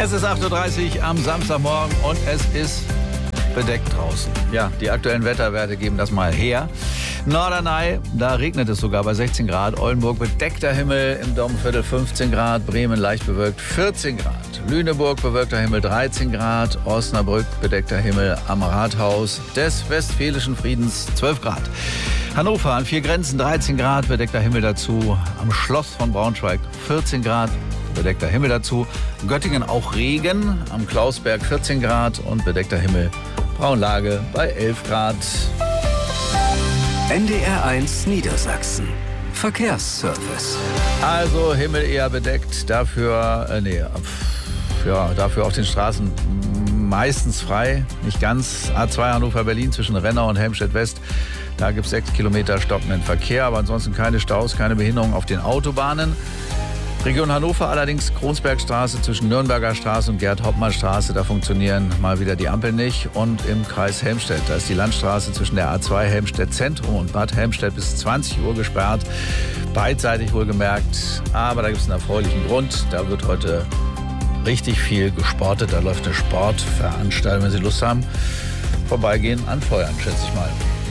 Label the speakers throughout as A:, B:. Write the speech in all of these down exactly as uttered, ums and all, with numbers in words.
A: Es ist acht Uhr dreißig am Samstagmorgen und es ist bedeckt draußen. Ja, die aktuellen Wetterwerte geben das mal her. Norderney, da regnet es sogar bei sechzehn Grad. Oldenburg bedeckter Himmel, im Domviertel fünfzehn Grad. Bremen leicht bewölkt vierzehn Grad. Lüneburg bewölkter Himmel dreizehn Grad. Osnabrück bedeckter Himmel am Rathaus des Westfälischen Friedens zwölf Grad. Hannover an vier Grenzen dreizehn Grad, bedeckter Himmel dazu. Am Schloss von Braunschweig vierzehn Grad. Bedeckter Himmel dazu. Göttingen auch Regen, am Klausberg vierzehn Grad und bedeckter Himmel. Braunlage bei elf Grad.
B: N D R eins Niedersachsen. Verkehrsservice.
A: Also Himmel eher bedeckt, dafür, äh, nee, ja, dafür auf den Straßen meistens frei, nicht ganz. A zwei Hannover-Berlin zwischen Rennau und Helmstedt-West. Da gibt es sechs Kilometer stockenden Verkehr, aber ansonsten keine Staus, keine Behinderungen auf den Autobahnen. Region Hannover allerdings Kronsbergstraße zwischen Nürnberger Straße und Gerd-Hauptmann-Straße. Da funktionieren mal wieder die Ampeln nicht. Und im Kreis Helmstedt, da ist die Landstraße zwischen der A zwei Helmstedt Zentrum und Bad Helmstedt bis zwanzig Uhr gesperrt. Beidseitig wohlgemerkt. Aber da gibt es einen erfreulichen Grund. Da wird heute richtig viel gesportet. Da läuft eine Sportveranstaltung, wenn Sie Lust haben. Vorbeigehen, anfeuern, schätze ich mal.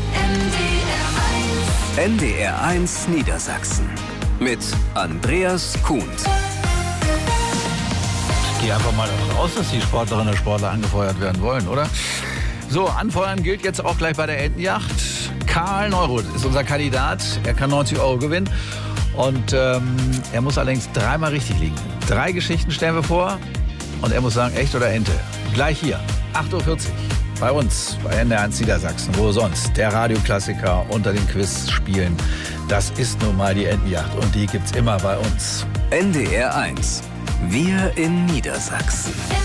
B: N D R eins Niedersachsen. Mit Andreas Kuhn.
A: Ich gehe einfach mal davon aus, dass die Sportlerinnen und Sportler angefeuert werden wollen, oder? So, anfeuern gilt jetzt auch gleich bei der Entenjacht. Karl Neuroth ist unser Kandidat. Er kann neunzig Euro gewinnen. Und ähm, er muss allerdings dreimal richtig liegen. Drei Geschichten stellen wir vor. Und er muss sagen, echt oder Ente. Gleich hier, acht Uhr vierzig. Bei uns, bei N D R eins Niedersachsen. Wo sonst? Der Radioklassiker unter den Quizspielen. Das ist nun mal die Entenjacht und die gibt's immer bei uns.
B: N D R eins. Wir in Niedersachsen.